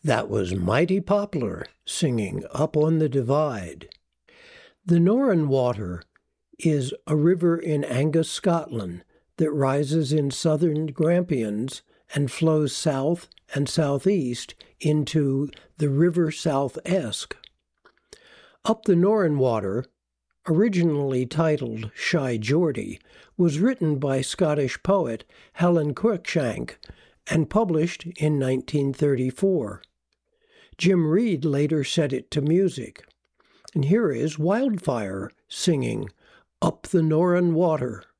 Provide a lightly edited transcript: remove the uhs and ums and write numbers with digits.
That was Mighty Poplar singing Up on the Divide. The Norrin Water is a river in Angus, Scotland, that rises in southern Grampians and flows south and southeast into the River South Esk. Up the Norrin Water, originally titled Shy Geordie, was written by Scottish poet Helen Cruikshank and published in 1934. Jim Reed later set it to music. And here is Wildfire singing Up the Norrin Water.